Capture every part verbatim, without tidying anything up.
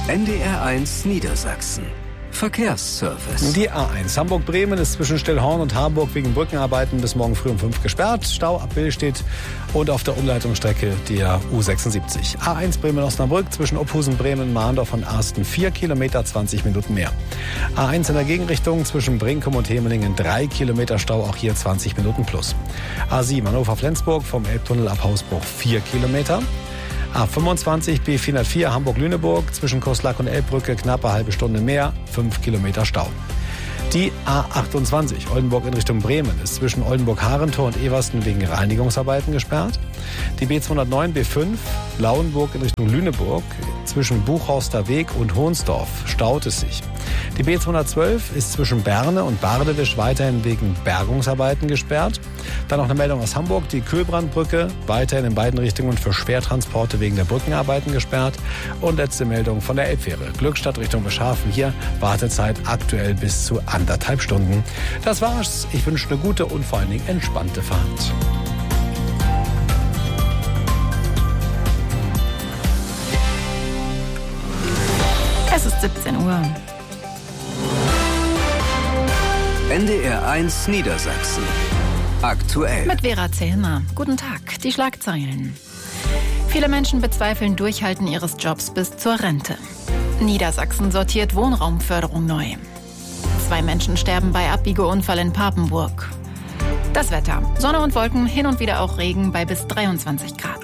N D R eins Niedersachsen. Verkehrsservice. Die A eins Hamburg-Bremen ist zwischen Stillhorn und Harburg wegen Brückenarbeiten bis morgen früh um fünf gesperrt. Stau ab Billstedt und auf der Umleitungsstrecke der U sechsundsiebzig. A eins Bremen-Osnabrück zwischen Opphusen, Bremen, Mahndorf und Arsten vier Kilometer, zwanzig Minuten mehr. A eins in der Gegenrichtung zwischen Brinkum und Hemelingen drei Kilometer Stau, auch hier zwanzig Minuten plus. A sieben Hannover-Flensburg vom Elbtunnel ab Hausbruch vier Kilometer. A fünfundzwanzig B vierhundertvier Hamburg-Lüneburg zwischen Koslak und Elbbrücke knappe halbe Stunde mehr, fünf Kilometer Stau. Die A achtundzwanzig Oldenburg in Richtung Bremen ist zwischen Oldenburg-Harentor und Eversten wegen Reinigungsarbeiten gesperrt. Die B zweihundertneun B fünf Lauenburg in Richtung Lüneburg zwischen Buchhorster Weg und Hohnsdorf staut es sich. Die B zweihundertzwölf ist zwischen Berne und Bardewisch weiterhin wegen Bergungsarbeiten gesperrt. Dann noch eine Meldung aus Hamburg, die Kühlbrandbrücke weiterhin in beiden Richtungen für Schwertransporte wegen der Brückenarbeiten gesperrt. Und letzte Meldung von der Elbfähre Glückstadt Richtung Beschhafen. Hier Wartezeit aktuell bis zu anderthalb Stunden. Das war's. Ich wünsche eine gute und vor allen Dingen entspannte Fahrt. Es ist siebzehn Uhr. N D R eins Niedersachsen. Aktuell. Mit Vera Zellmer. Guten Tag. Die Schlagzeilen. Viele Menschen bezweifeln Durchhalten ihres Jobs bis zur Rente. Niedersachsen sortiert Wohnraumförderung neu. Zwei Menschen sterben bei Abbiegeunfall in Papenburg. Das Wetter. Sonne und Wolken, hin und wieder auch Regen bei bis dreiundzwanzig Grad.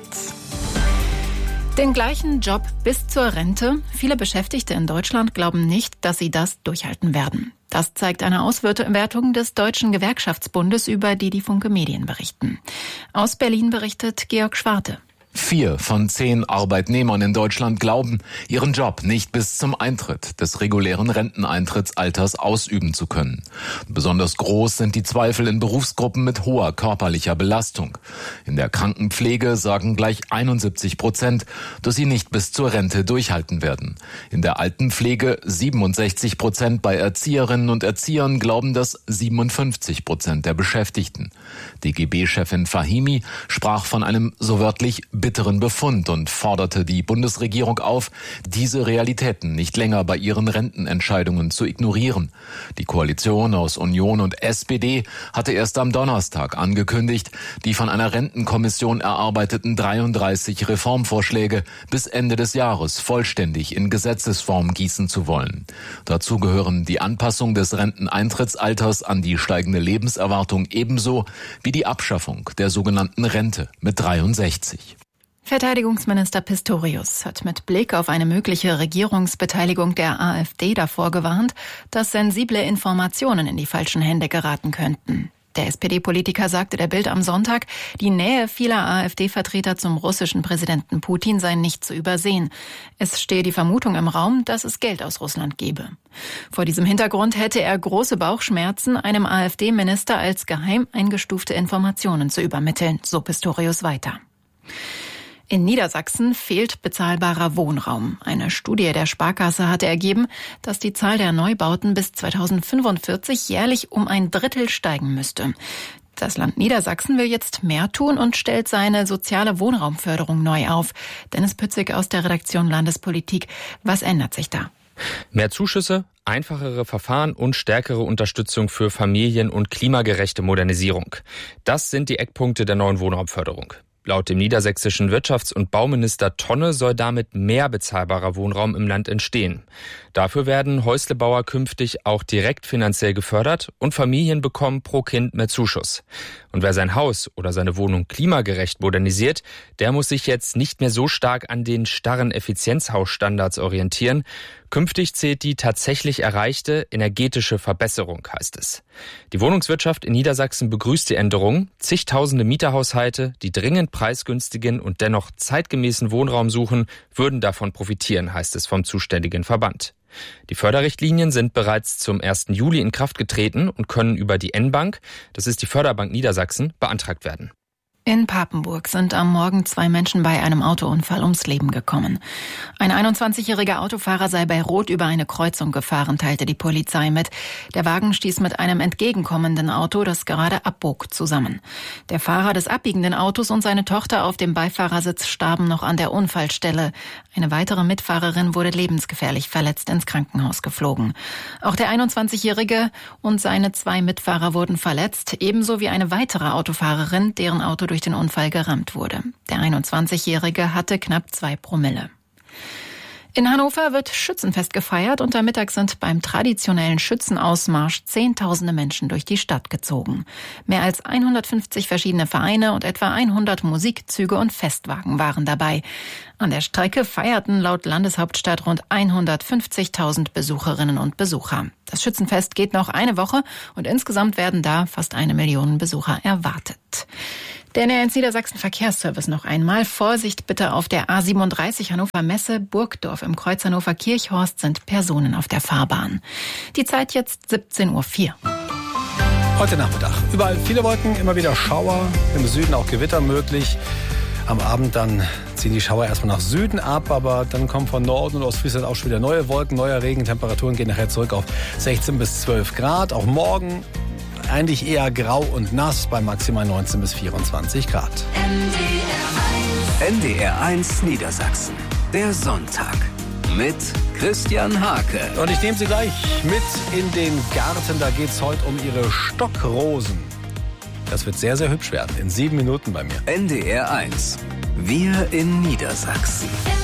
Den gleichen Job bis zur Rente. Viele Beschäftigte in Deutschland glauben nicht, dass sie das durchhalten werden. Das zeigt eine Auswertung des Deutschen Gewerkschaftsbundes, über die die Funke Medien berichten. Aus Berlin berichtet Georg Schwarte. Vier von zehn Arbeitnehmern in Deutschland glauben, ihren Job nicht bis zum Eintritt des regulären Renteneintrittsalters ausüben zu können. Besonders groß sind die Zweifel in Berufsgruppen mit hoher körperlicher Belastung. In der Krankenpflege sagen gleich einundsiebzig Prozent, dass sie nicht bis zur Rente durchhalten werden. In der Altenpflege siebenundsechzig Prozent, bei Erzieherinnen und Erziehern glauben das siebenundfünfzig Prozent der Beschäftigten. D G B-Chefin Fahimi sprach von einem so wörtlich bitteren Befund und forderte die Bundesregierung auf, diese Realitäten nicht länger bei ihren Rentenentscheidungen zu ignorieren. Die Koalition aus Union und S P D hatte erst am Donnerstag angekündigt, die von einer Rentenkommission erarbeiteten dreiunddreißig Reformvorschläge bis Ende des Jahres vollständig in Gesetzesform gießen zu wollen. Dazu gehören die Anpassung des Renteneintrittsalters an die steigende Lebenserwartung ebenso wie die Abschaffung der sogenannten Rente mit dreiundsechzig. Verteidigungsminister Pistorius hat mit Blick auf eine mögliche Regierungsbeteiligung der AfD davor gewarnt, dass sensible Informationen in die falschen Hände geraten könnten. Der S P D-Politiker sagte der Bild am Sonntag, die Nähe vieler AfD-Vertreter zum russischen Präsidenten Putin sei nicht zu übersehen. Es stehe die Vermutung im Raum, dass es Geld aus Russland gebe. Vor diesem Hintergrund hätte er große Bauchschmerzen, einem AfD-Minister als geheim eingestufte Informationen zu übermitteln, so Pistorius weiter. In Niedersachsen fehlt bezahlbarer Wohnraum. Eine Studie der Sparkasse hatte ergeben, dass die Zahl der Neubauten bis zweitausendfünfundvierzig jährlich um ein Drittel steigen müsste. Das Land Niedersachsen will jetzt mehr tun und stellt seine soziale Wohnraumförderung neu auf. Dennis Pützig aus der Redaktion Landespolitik. Was ändert sich da? Mehr Zuschüsse, einfachere Verfahren und stärkere Unterstützung für Familien- und klimagerechte Modernisierung. Das sind die Eckpunkte der neuen Wohnraumförderung. Laut dem niedersächsischen Wirtschafts- und Bauminister Tonne soll damit mehr bezahlbarer Wohnraum im Land entstehen. Dafür werden Häuslebauer künftig auch direkt finanziell gefördert und Familien bekommen pro Kind mehr Zuschuss. Und wer sein Haus oder seine Wohnung klimagerecht modernisiert, der muss sich jetzt nicht mehr so stark an den starren Effizienzhausstandards orientieren. Künftig zählt die tatsächlich erreichte energetische Verbesserung, heißt es. Die Wohnungswirtschaft in Niedersachsen begrüßt die Änderung. Zigtausende Mieterhaushalte, die dringend preisgünstigen und dennoch zeitgemäßen Wohnraum suchen, würden davon profitieren, heißt es vom zuständigen Verband. Die Förderrichtlinien sind bereits zum ersten Juli in Kraft getreten und können über die N-Bank, das ist die Förderbank Niedersachsen, beantragt werden. In Papenburg sind am Morgen zwei Menschen bei einem Autounfall ums Leben gekommen. Ein einundzwanzigjähriger Autofahrer sei bei Rot über eine Kreuzung gefahren, teilte die Polizei mit. Der Wagen stieß mit einem entgegenkommenden Auto, das gerade abbog, zusammen. Der Fahrer des abbiegenden Autos und seine Tochter auf dem Beifahrersitz starben noch an der Unfallstelle. Eine weitere Mitfahrerin wurde lebensgefährlich verletzt ins Krankenhaus geflogen. Auch der einundzwanzigjährige und seine zwei Mitfahrer wurden verletzt, ebenso wie eine weitere Autofahrerin, deren Auto durch den Unfall gerammt wurde. Der einundzwanzigjährige hatte knapp zwei Promille. In Hannover wird Schützenfest gefeiert und am Mittag sind beim traditionellen Schützenausmarsch Zehntausende Menschen durch die Stadt gezogen. Mehr als hundertfünfzig verschiedene Vereine und etwa hundert Musikzüge und Festwagen waren dabei. An der Strecke feierten laut Landeshauptstadt rund hundertfünfzigtausend Besucherinnen und Besucher. Das Schützenfest geht noch eine Woche und insgesamt werden da fast eine Million Besucher erwartet. Der N R eins Niedersachsen Verkehrsservice noch einmal. Vorsicht bitte auf der A siebenunddreißig Hannover Messe Burgdorf im Kreuz Hannover Kirchhorst sind Personen auf der Fahrbahn. Die Zeit jetzt siebzehn Uhr vier. Heute Nachmittag. Überall viele Wolken, immer wieder Schauer. Im Süden auch Gewitter möglich. Am Abend dann ziehen die Schauer erstmal nach Süden ab, aber dann kommen von Norden und Ostfriesland auch schon wieder neue Wolken, neuer Regen. Temperaturen gehen nachher zurück auf sechzehn bis zwölf Grad. Auch morgen eigentlich eher grau und nass bei maximal neunzehn bis vierundzwanzig Grad. N D R eins Niedersachsen. Der Sonntag mit Christian Hake. Und ich nehme Sie gleich mit in den Garten. Da geht es heute um Ihre Stockrosen. Das wird sehr, sehr hübsch werden. In sieben Minuten bei mir. N D R eins. Wir in Niedersachsen.